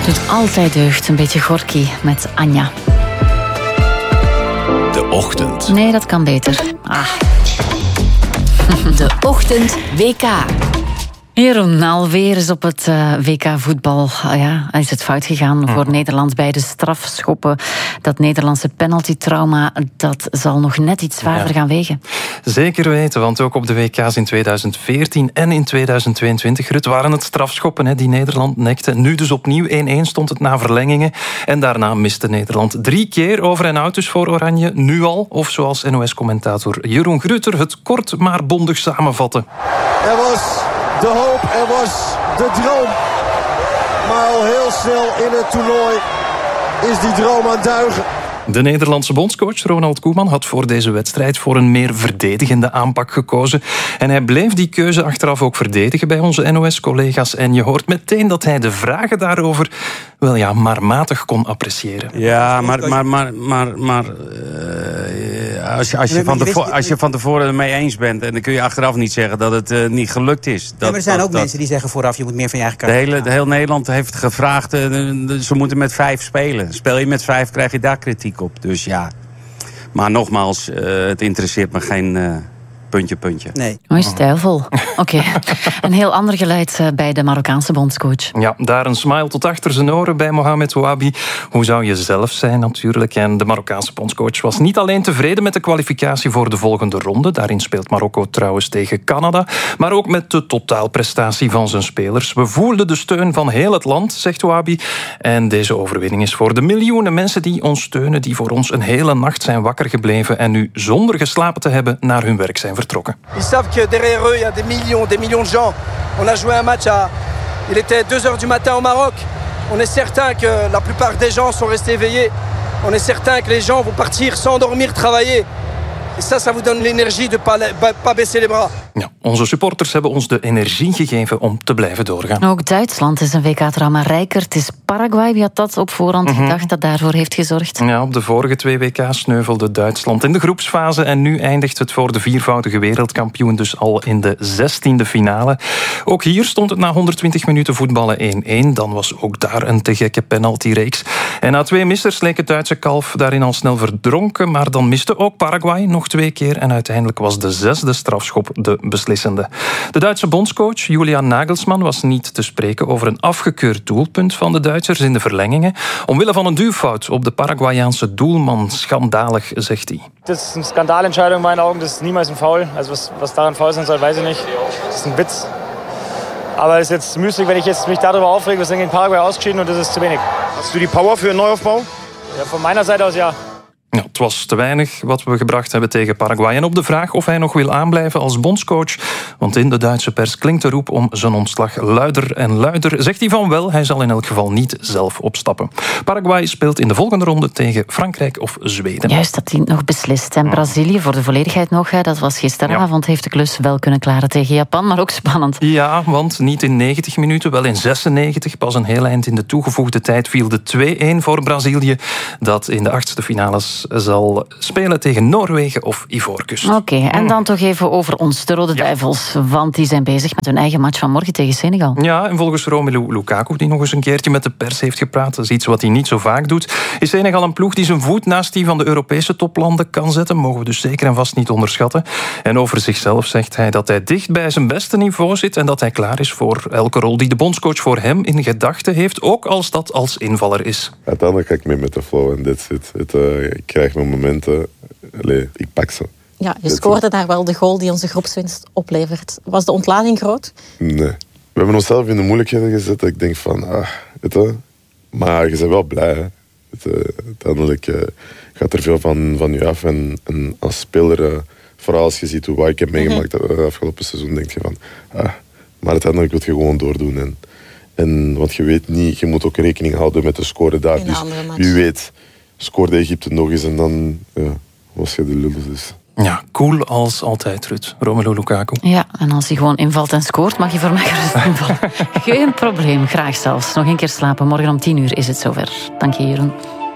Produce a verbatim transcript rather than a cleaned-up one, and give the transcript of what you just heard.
Doet altijd deugd, een beetje Gorky met Anja. De Ochtend. Nee, dat kan beter. Ah. De Ochtend W K. Jeroen, alweer is op het uh, W K voetbal uh, ja, is het fout gegaan mm. voor Nederland bij de strafschoppen. Dat Nederlandse penaltytrauma, dat zal nog net iets zwaarder ja. gaan wegen. Zeker weten, want ook op de W K's in tweeduizend veertien en in tweeduizend tweeëntwintig, Rut, waren het strafschoppen hè, die Nederland nekte. Nu dus opnieuw één-één stond het na verlengingen. En daarna miste Nederland drie keer over en out dus voor Oranje. Nu al, of zoals N O S-commentator Jeroen Gruter het kort maar bondig samenvatte. Er was de hoop, er was de droom. Maar al heel snel in het toernooi is die droom aan het duigen. De Nederlandse bondscoach Ronald Koeman had voor deze wedstrijd voor een meer verdedigende aanpak gekozen. En hij bleef die keuze achteraf ook verdedigen bij onze N O S-collega's. En je hoort meteen dat hij de vragen daarover wel ja, maar matig kon appreciëren. Ja, maar, maar, maar, maar, maar uh, als, je, als, je van tevoren, als je van tevoren ermee eens bent, en dan kun je achteraf niet zeggen dat het uh, niet gelukt is. Dat, ja, maar er zijn dat, ook dat, mensen die zeggen vooraf, je moet meer van je eigen de karakter. hele, de heel Nederland heeft gevraagd, uh, ze moeten met vijf spelen. Speel je met vijf, krijg je daar kritiek op. Dus ja, maar nogmaals, uh, het interesseert me geen uh, puntje, puntje. Nee. Mooi stijlvol. Oké, okay. Een heel ander geluid bij de Marokkaanse bondscoach. Ja, daar een smile tot achter zijn oren bij Mohamed Ouabi. Hoe zou je zelf zijn natuurlijk? En de Marokkaanse bondscoach was niet alleen tevreden met de kwalificatie voor de volgende ronde. Daarin speelt Marokko trouwens tegen Canada. Maar ook met de totaalprestatie van zijn spelers. We voelden de steun van heel het land, zegt Ouabi. En deze overwinning is voor de miljoenen mensen die ons steunen, die voor ons een hele nacht zijn wakker gebleven en nu zonder geslapen te hebben naar hun werk zijn vertrokken. Ils savent que derrière eux, il y a des millions, des millions de gens. On a joué un match à... Il était deux heures du matin au Maroc. On est certain que la plupart des gens sont restés éveillés. On est certain que les gens vont partir sans dormir, travailler. Et ça, ça vous donne l'énergie de ne pas, pas baisser les bras. Ja, onze supporters hebben ons de energie gegeven om te blijven doorgaan. Ook Duitsland is een W K-trauma rijker. Het is Paraguay, wie had dat op voorhand mm-hmm. gedacht, dat daarvoor heeft gezorgd? Ja, op de vorige twee W K's sneuvelde Duitsland in de groepsfase en nu eindigt het voor de viervoudige wereldkampioen dus al in de zestiende finale. Ook hier stond het na honderdtwintig minuten voetballen één-één. Dan was ook daar een te gekke penaltyreeks. En na twee missers leek het Duitse kalf daarin al snel verdronken, maar dan miste ook Paraguay nog twee keer en uiteindelijk was de zesde strafschop de beslissende. De Duitse bondscoach Julian Nagelsmann was niet te spreken over een afgekeurd doelpunt van de Duitsers in de verlengingen. Omwille van een duwfout op de Paraguayaanse doelman. Schandalig, zegt hij. Das ist eine Skandalentscheidung in meinen Augen. Das ist niemals ein Foul. Also was, was daran faul sein soll, weiß ich nicht. Das ist ein Witz. Aber es ist jetzt müßig, wenn ich jetzt mich darüber aufrege. Wir sind gegen Paraguay ausgeschieden und das ist zu wenig. Hast du die Power für einen Neuaufbau? Ja, von meiner Seite aus ja. Ja, het was te weinig wat we gebracht hebben tegen Paraguay. En op de vraag of hij nog wil aanblijven als bondscoach, want in de Duitse pers klinkt de roep om zijn ontslag luider en luider, zegt hij van wel, hij zal in elk geval niet zelf opstappen. Paraguay speelt in de volgende ronde tegen Frankrijk of Zweden. Juist, dat dient nog beslist. En Brazilië, voor de volledigheid nog, dat was gisteravond, ja. heeft de klus wel kunnen klaren tegen Japan, maar ook spannend. Ja, want niet in negentig minuten, wel in zesennegentig. Pas een heel eind in de toegevoegde tijd viel de twee-één voor Brazilië, dat in de achtste finales zal spelen tegen Noorwegen of Ivoorkust. Oké, okay, en dan toch even over ons, de Rode ja. Duivels. Want die zijn bezig met hun eigen match van morgen tegen Senegal. Ja, en volgens Romelu Lukaku, die nog eens een keertje met de pers heeft gepraat, dat is iets wat hij niet zo vaak doet, is Senegal een ploeg die zijn voet naast die van de Europese toplanden kan zetten. Mogen we dus zeker en vast niet onderschatten. En over zichzelf zegt hij dat hij dicht bij zijn beste niveau zit en dat hij klaar is voor elke rol die de bondscoach voor hem in gedachten heeft, ook als dat als invaller is. Uiteindelijk ga ik mee met de flow en that's it. Het, uh, ik krijg mijn momenten, allee, ik pak ze. Ja, je scoorde daar wel de goal die onze groepswinst oplevert. Was de ontlading groot? Nee. We hebben onszelf in de moeilijkheden gezet. Ik denk van, ah, weet je, maar je bent wel blij. Hè. Het, uh, uiteindelijk uh, gaat er veel van, van je af. En, en als speler, uh, vooral als je ziet hoe wat ik heb meegemaakt het mm-hmm. afgelopen seizoen, denk je van, ah, maar uiteindelijk wil je gewoon doordoen. En, en, want je weet niet, je moet ook rekening houden met de score daar. Dus wie weet, scoorde Egypte nog eens en dan ja, was je de lul. Dus. Ja, cool als altijd, Ruud. Romelu Lukaku. Ja, en als hij gewoon invalt en scoort, mag je voor mij gerust invallen. Geen probleem, graag zelfs. Nog een keer slapen. Morgen om tien uur is het zover. Dank je, Jeroen.